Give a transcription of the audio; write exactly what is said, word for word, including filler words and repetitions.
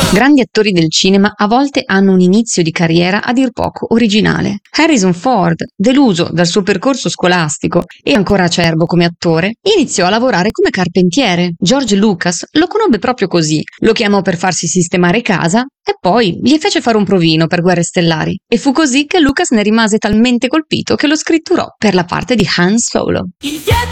Grandi attori del cinema a volte hanno un inizio di carriera a dir poco originale. Harrison Ford, deluso dal suo percorso scolastico e ancora acerbo come attore, iniziò a lavorare come carpentiere. George Lucas lo conobbe proprio così, lo chiamò per farsi sistemare casa e poi gli fece fare un provino per Guerre Stellari. E fu così che Lucas ne rimase talmente colpito che lo scritturò per la parte di Han Solo.